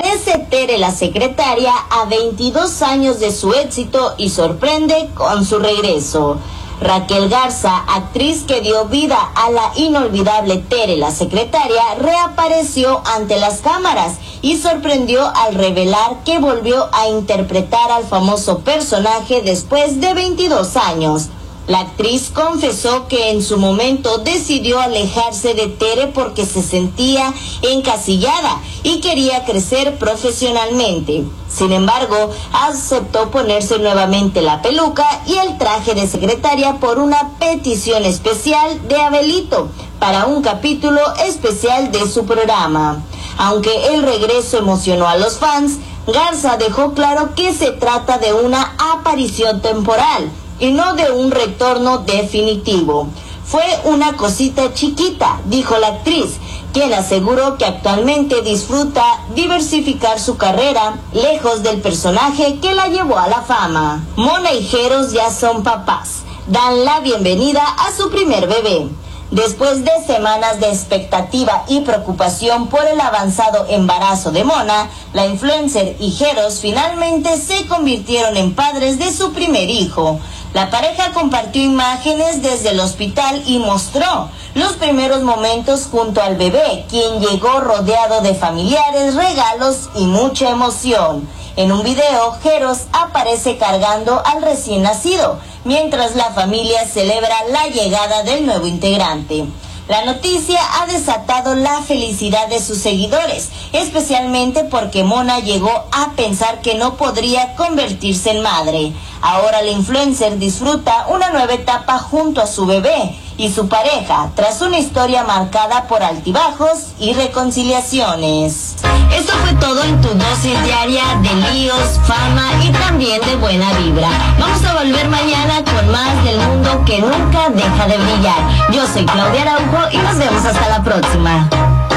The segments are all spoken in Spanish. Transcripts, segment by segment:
aparece Tere la secretaria a 22 años de su éxito y sorprende con su regreso. Raquel Garza, actriz que dio vida a la inolvidable Tere la secretaria, reapareció ante las cámaras y sorprendió al revelar que volvió a interpretar al famoso personaje después de 22 años. La actriz confesó que en su momento decidió alejarse de Tere porque se sentía encasillada y quería crecer profesionalmente. Sin embargo, aceptó ponerse nuevamente la peluca y el traje de secretaria por una petición especial de Abelito para un capítulo especial de su programa. Aunque el regreso emocionó a los fans, Garza dejó claro que se trata de una aparición temporal y no de un retorno definitivo. Fue una cosita chiquita, dijo la actriz, quien aseguró que actualmente disfruta diversificar su carrera lejos del personaje que la llevó a la fama. Mona y Jeros ya son papás, dan la bienvenida a su primer bebé. Después de semanas de expectativa y preocupación por el avanzado embarazo de Mona, la influencer y Jeros finalmente se convirtieron en padres de su primer hijo. La pareja compartió imágenes desde el hospital y mostró los primeros momentos junto al bebé, quien llegó rodeado de familiares, regalos y mucha emoción. En un video, Jeros aparece cargando al recién nacido, mientras la familia celebra la llegada del nuevo integrante. La noticia ha desatado la felicidad de sus seguidores, especialmente porque Mona llegó a pensar que no podría convertirse en madre. Ahora la influencer disfruta una nueva etapa junto a su bebé y su pareja, tras una historia marcada por altibajos y reconciliaciones. Esto fue todo en tu dosis diaria de líos, fama y también de buena vibra. Vamos a volver mañana con más del mundo que nunca deja de brillar. Yo soy Claudia Araujo y nos vemos hasta la próxima.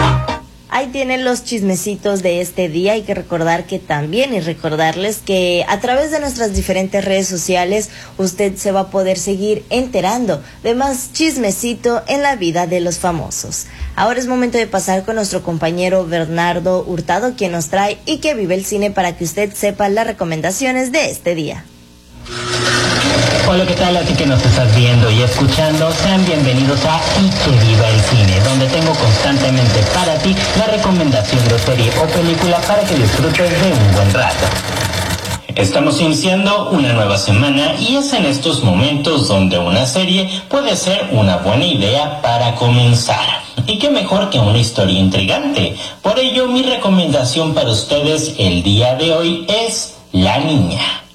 Ahí tienen los chismecitos de este día. Hay que recordar que también y recordarles que a través de nuestras diferentes redes sociales usted se va a poder seguir enterando de más chismecito en la vida de los famosos. Ahora es momento de pasar con nuestro compañero Bernardo Hurtado, quien nos trae Y que vive el cine, para que usted sepa las recomendaciones de este día. Hola, ¿qué tal? A ti que nos estás viendo y escuchando, sean bienvenidos a Y que viva el cine, donde tengo constantemente para ti la recomendación de serie o película para que disfrutes de un buen rato. Estamos iniciando una nueva semana y es en estos momentos donde una serie puede ser una buena idea para comenzar. Y qué mejor que una historia intrigante. Por ello, mi recomendación para ustedes el día de hoy es La Niña.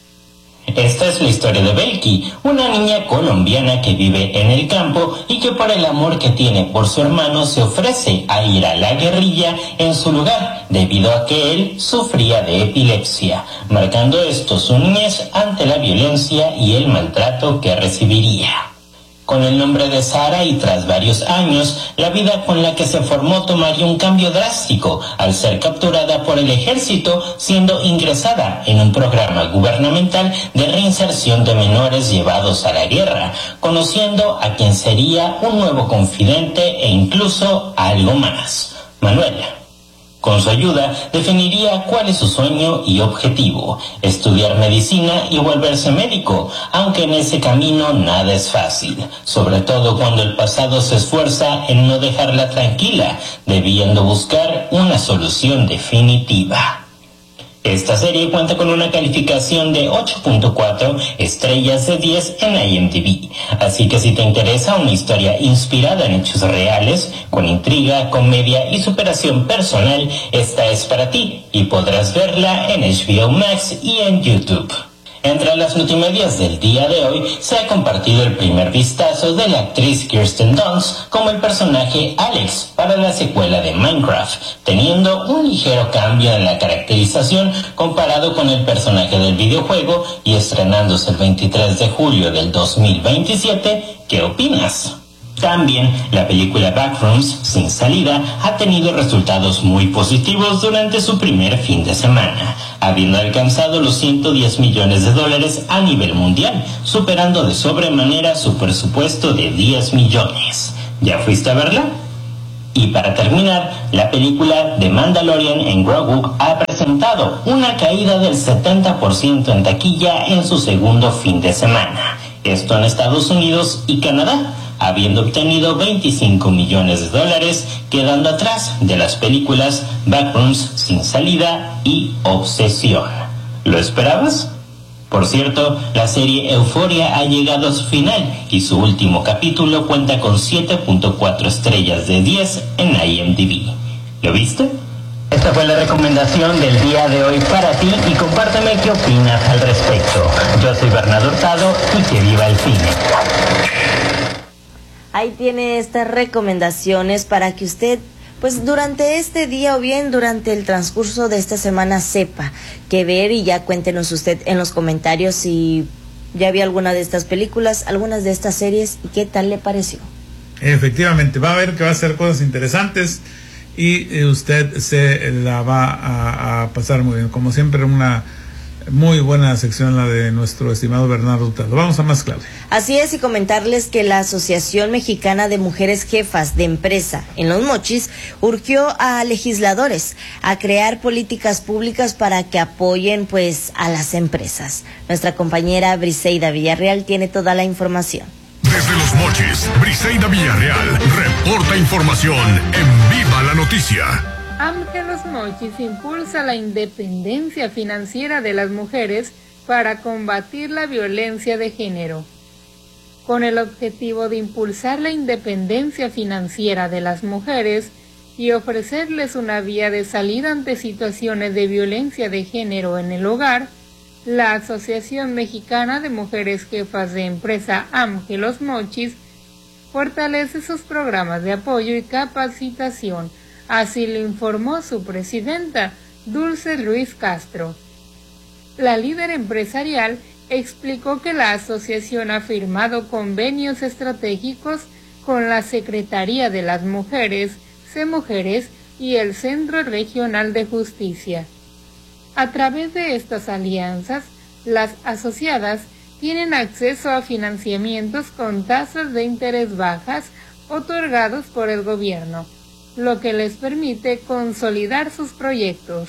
Esta es la historia de Belki, una niña colombiana que vive en el campo y que por el amor que tiene por su hermano se ofrece a ir a la guerrilla en su lugar, debido a que él sufría de epilepsia, marcando esto su niñez ante la violencia y el maltrato que recibiría. Con el nombre de Sara y tras varios años, la vida con la que se formó tomaría un cambio drástico al ser capturada por el ejército, siendo ingresada en un programa gubernamental de reinserción de menores llevados a la guerra, conociendo a quien sería un nuevo confidente e incluso algo más, Manuela. Con su ayuda, definiría cuál es su sueño y objetivo, estudiar medicina y volverse médico, aunque en ese camino nada es fácil, sobre todo cuando el pasado se esfuerza en no dejarla tranquila, debiendo buscar una solución definitiva. Esta serie cuenta con una calificación de 8.4 estrellas de 10 en IMDb, así que si te interesa una historia inspirada en hechos reales, con intriga, comedia y superación personal, esta es para ti y podrás verla en HBO Max y en YouTube. Entre las multimedias del día de hoy se ha compartido el primer vistazo de la actriz Kirsten Dunst como el personaje Alex para la secuela de Minecraft, teniendo un ligero cambio en la caracterización comparado con el personaje del videojuego y estrenándose el 23 de julio del 2027. ¿Qué opinas? También, la película Backrooms, sin salida, ha tenido resultados muy positivos durante su primer fin de semana, habiendo alcanzado los $110 millones a nivel mundial, superando de sobremanera su presupuesto de 10 millones. ¿Ya fuiste a verla? Y para terminar, la película The Mandalorian en Grogu ha presentado presentado una caída del 70% en taquilla en su segundo fin de semana. Esto en Estados Unidos y Canadá, habiendo obtenido $25 millones, quedando atrás de las películas Backrooms, Sin Salida y Obsesión. ¿Lo esperabas? Por cierto, la serie Euphoria ha llegado a su final y su último capítulo cuenta con 7.4 estrellas de 10 en IMDb. ¿Lo viste? Esta fue la recomendación del día de hoy para ti y compárteme qué opinas al respecto. Yo soy Bernardo Hurtado y que viva el cine. Ahí tiene estas recomendaciones para que usted, pues durante este día o bien durante el transcurso de esta semana sepa qué ver, y ya cuéntenos usted en los comentarios si ya vio alguna de estas películas, algunas de estas series y qué tal le pareció. Efectivamente, va a ver que va a ser cosas interesantes y usted se la va a pasar muy bien. Como siempre, una muy buena sección la de nuestro estimado Bernardo Hurtado. Vamos a más, Claudia. Así es, y comentarles que la Asociación Mexicana de Mujeres Jefas de Empresa en Los Mochis urgió a legisladores a crear políticas públicas para que apoyen pues a las empresas. Nuestra compañera Briseida Villarreal tiene toda la información. Desde Los Mochis, Briseida Villarreal reporta información en Viva la Noticia. AMGE Los Mochis impulsa la independencia financiera de las mujeres para combatir la violencia de género. Con el objetivo de impulsar la independencia financiera de las mujeres y ofrecerles una vía de salida ante situaciones de violencia de género en el hogar, la Asociación Mexicana de Mujeres Jefas de Empresa AMGE Los Mochis fortalece sus programas de apoyo y capacitación. Así lo informó su presidenta, Dulce Ruiz Castro. La líder empresarial explicó que la asociación ha firmado convenios estratégicos con la Secretaría de las Mujeres, CEMujeres y el Centro Regional de Justicia. A través de estas alianzas, las asociadas tienen acceso a financiamientos con tasas de interés bajas otorgados por el gobierno, lo que les permite consolidar sus proyectos.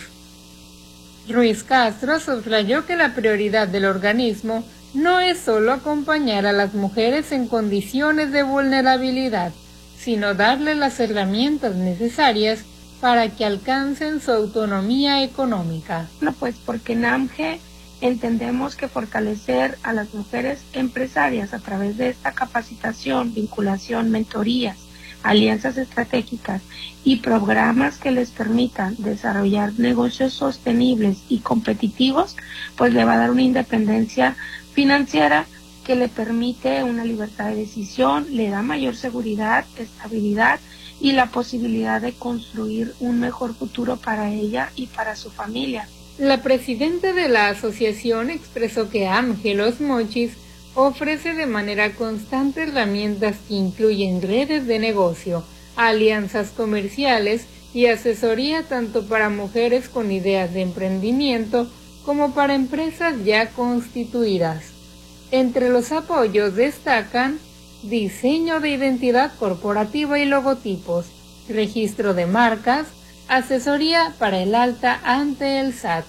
Ruiz Castro subrayó que la prioridad del organismo no es solo acompañar a las mujeres en condiciones de vulnerabilidad, sino darles las herramientas necesarias para que alcancen su autonomía económica. Bueno, pues porque en AMGE entendemos que fortalecer a las mujeres empresarias a través de esta capacitación, vinculación, mentorías, alianzas estratégicas y programas que les permitan desarrollar negocios sostenibles y competitivos, pues le va a dar una independencia financiera que le permite una libertad de decisión, le da mayor seguridad, estabilidad y la posibilidad de construir un mejor futuro para ella y para su familia. La presidenta de la asociación expresó que AMGE Los Mochis ofrece de manera constante herramientas que incluyen redes de negocio, alianzas comerciales y asesoría tanto para mujeres con ideas de emprendimiento como para empresas ya constituidas. Entre los apoyos destacan diseño de identidad corporativa y logotipos, registro de marcas, asesoría para el alta ante el SAT.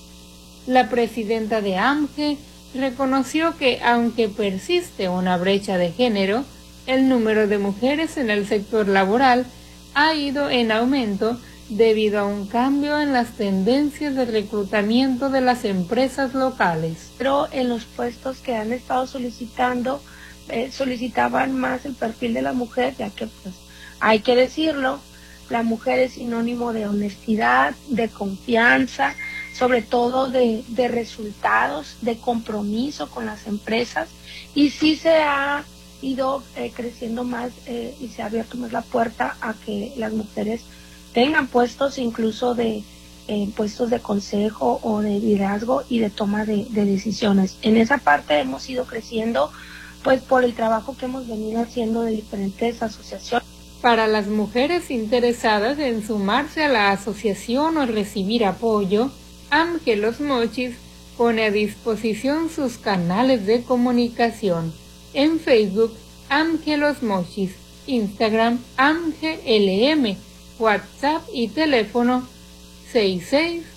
La presidenta de AMGE reconoció que, aunque persiste una brecha de género, el número de mujeres en el sector laboral ha ido en aumento debido a un cambio en las tendencias de reclutamiento de las empresas locales. Pero en los puestos que han estado solicitando, solicitaban más el perfil de la mujer, ya que pues hay que decirlo, la mujer es sinónimo de honestidad, de confianza, sobre todo de resultados, de compromiso con las empresas, y sí se ha ido creciendo más y se ha abierto más la puerta a que las mujeres tengan puestos incluso de puestos de consejo o de liderazgo y de toma de decisiones. En esa parte hemos ido creciendo pues por el trabajo que hemos venido haciendo de diferentes asociaciones. Para las mujeres interesadas en sumarse a la asociación o recibir apoyo, AMGE Los Mochis pone a disposición sus canales de comunicación. En Facebook, AMGE Los Mochis, Instagram, AMGE LM, WhatsApp y teléfono 66